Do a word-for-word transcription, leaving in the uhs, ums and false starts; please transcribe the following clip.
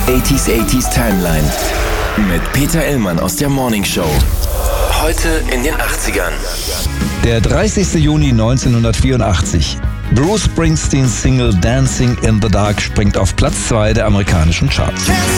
achtziger achtziger Timeline mit Peter Illmann aus der Morning Show. Heute in den achtzigern. Der dreißigster Juni neunzehnhundertvierundachtzig. Bruce Springsteens Single Dancing in the Dark springt auf Platz zwei der amerikanischen Charts.